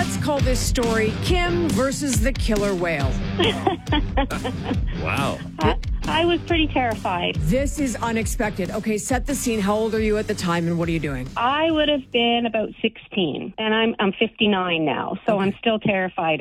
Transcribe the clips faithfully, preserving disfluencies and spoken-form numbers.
Let's call this story Kim versus the killer whale. Wow. I, I was pretty terrified. This is unexpected. Okay, set the scene. How old are you at the time and what are you doing? I would have been about sixteen, and I'm I'm fifty-nine now, so Okay. I'm still terrified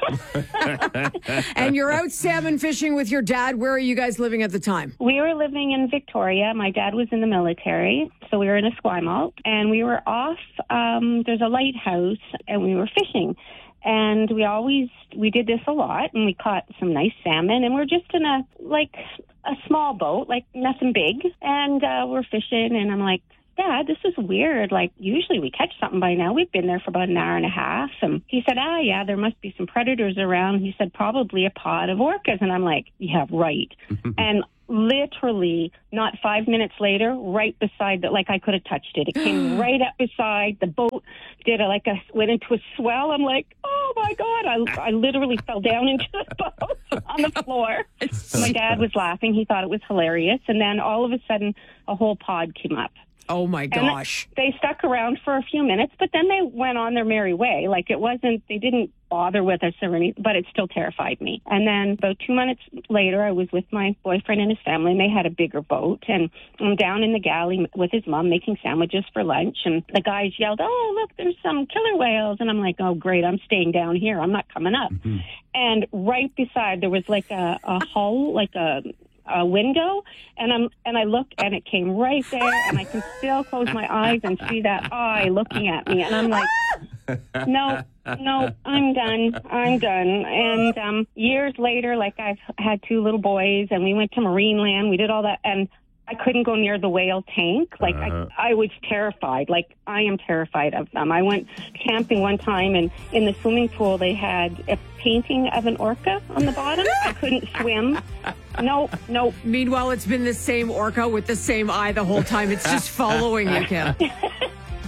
of. And you're out salmon fishing with your dad. Where are you guys living at the time? We were living in Victoria. My dad was in the military, so we were in Esquimalt, and we were off. Um, there's a lighthouse, and we were fishing. And we always, we did this a lot, and we caught some nice salmon, and we're just in a, like, a small boat, like nothing big, and uh, we're fishing, and I'm like, Dad, this is weird. Like, usually we catch something by now. We've been there for about an hour and a half. And he said, ah, yeah, there must be some predators around. He said, probably a pod of orcas. And I'm like, yeah, right. And literally not five minutes later, right beside the, like I could have touched it. It came right up beside the boat, did a, like a, went into a swell. I'm like, oh my God. I, I literally fell down into the boat on the floor. My dad was laughing. He thought it was hilarious. And then all of a sudden a whole pod came up. Oh my gosh. And they stuck around for a few minutes, but then they went on their merry way. Like it wasn't, they didn't bother with us or anything, but it still terrified me. And then about two minutes later, I was with my boyfriend and his family, and they had a bigger boat. And I'm down in the galley with his mom making sandwiches for lunch. And the guys yelled, oh, look, there's some killer whales. And I'm like, oh, great, I'm staying down here. I'm not coming up. Mm-hmm. And right beside, there was like a, a hull, like a... a window, and I'm and I look, and it came right there, and I can still close my eyes and see that eye looking at me, and I'm like, no, no, I'm done, I'm done. And um, years later, like I've had two little boys, and we went to Marineland, we did all that, and I couldn't go near the whale tank. Like, uh-huh. I, I was terrified. Like, I am terrified of them. I went camping one time, and in the swimming pool, they had a painting of an orca on the bottom. I couldn't swim. No, no. Meanwhile, it's been the same orca with the same eye the whole time. It's just following you, Kim.